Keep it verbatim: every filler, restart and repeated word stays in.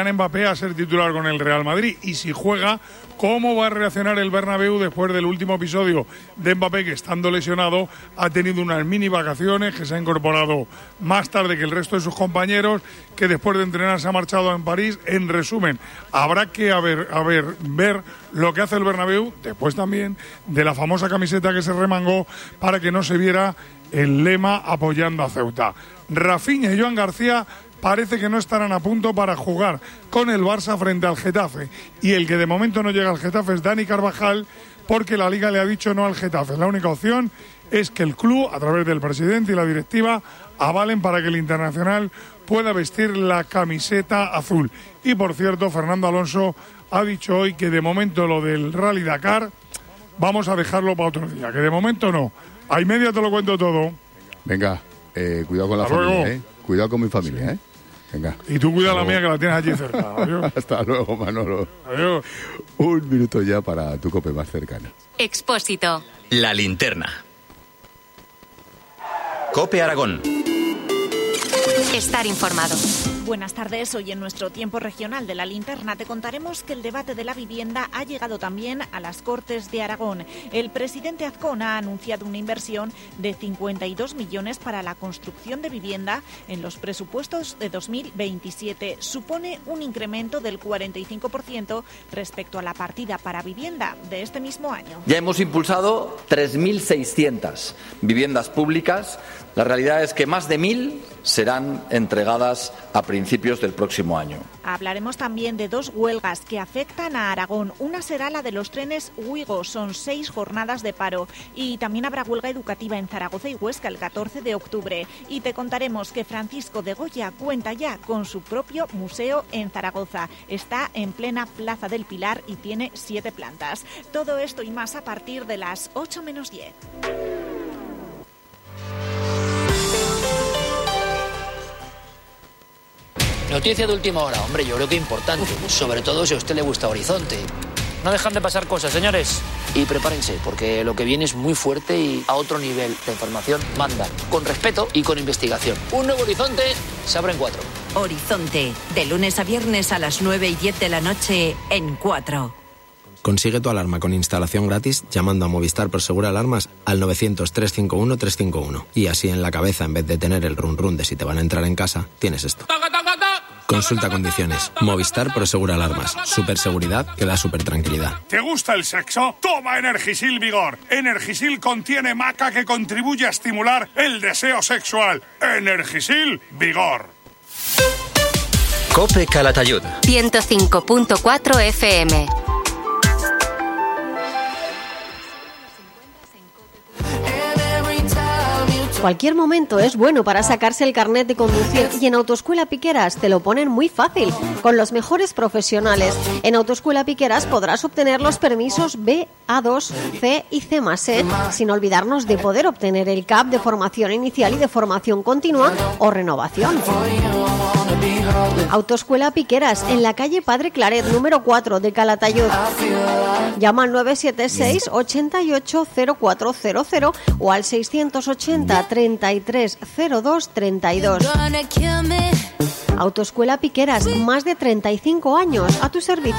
Mbappé a ser titular con el Real Madrid, y si juega, ¿cómo va a reaccionar el Bernabéu después del último episodio de Mbappé, que estando lesionado ha tenido unas mini vacaciones, que se ha incorporado más tarde que el resto de sus compañeros, que después de entrenar se ha marchado en París? En resumen, habrá que a ver, a ver, ver lo que hace el Bernabéu, después también de la famosa camiseta que se remangó para que no se viera el lema apoyando a Ceuta. Rafinha y Joan García parece que no estarán a punto para jugar con el Barça frente al Getafe, y el que de momento no llega al Getafe es Dani Carvajal, porque la Liga le ha dicho no al Getafe. La única opción es que el club, a través del presidente y la directiva, avalen para que el internacional pueda vestir la camiseta azul. Y por cierto, Fernando Alonso ha dicho hoy que de momento lo del Rally Dakar vamos a dejarlo para otro día, que de momento no. A y media te lo cuento todo. Venga, eh, cuidado con la Hasta familia, luego. ¿eh? Cuidado con mi familia, ¿eh? Venga. Y tú cuida la mía, que la tienes allí cerca. Adiós. Hasta luego, Manolo. Adiós. Un minuto ya para tu cope más cercana. Expósito. La linterna. Cope Aragón. Estar informado. Buenas tardes. Hoy en nuestro tiempo regional de la linterna te contaremos que el debate de la vivienda ha llegado también a las Cortes de Aragón. El presidente Azcón ha anunciado una inversión de cincuenta y dos millones para la construcción de vivienda en los presupuestos de dos mil veintisiete. Supone un incremento del cuarenta y cinco por ciento respecto a la partida para vivienda de este mismo año. Ya hemos impulsado tres mil seiscientas viviendas públicas. La realidad es que más de mil serán entregadas a principios del próximo año. Hablaremos también de dos huelgas que afectan a Aragón. Una será la de los trenes Ouigo, son seis jornadas de paro. Y también habrá huelga educativa en Zaragoza y Huesca el catorce de octubre. Y te contaremos que Francisco de Goya cuenta ya con su propio museo en Zaragoza. Está en plena Plaza del Pilar y tiene siete plantas. Todo esto y más a partir de las ocho menos diez. Noticia de última hora, hombre, yo creo que importante, sobre todo si a usted le gusta Horizonte. No dejan de pasar cosas, señores. Y prepárense, porque lo que viene es muy fuerte y a otro nivel de información manda, con respeto y con investigación. Un nuevo Horizonte se abre en cuatro. Horizonte, de lunes a viernes a las nueve y diez de la noche en cuatro. Consigue tu alarma con instalación gratis llamando a Movistar Prosegur Alarmas al novecientos, trescientos cincuenta y uno, trescientos cincuenta y uno. Y así en la cabeza, en vez de tener el run run de si te van a entrar en casa, tienes esto. Consulta condiciones. Movistar Prosegur Alarmas. Superseguridad que da super tranquilidad. ¿Te gusta el sexo? Toma Energisil Vigor. Energisil contiene maca que contribuye a estimular el deseo sexual. Energisil Vigor. Cope Calatayud. ciento cinco punto cuatro F M. Cualquier momento es bueno para sacarse el carnet de conducir, y en Autoescuela Piqueras te lo ponen muy fácil, con los mejores profesionales. En Autoescuela Piqueras podrás obtener los permisos B, A dos, C y C más E, sin olvidarnos de poder obtener el C A P de formación inicial y de formación continua o renovación. Autoescuela Piqueras, en la calle Padre Claret, número cuatro de Calatayud. Llama al nueve siete seis, ochenta y ocho, cero cuatro cero cero o al seiscientos ochenta, treinta y tres, cero dos, treinta y dos. Autoescuela Piqueras, más de treinta y cinco años a tu servicio.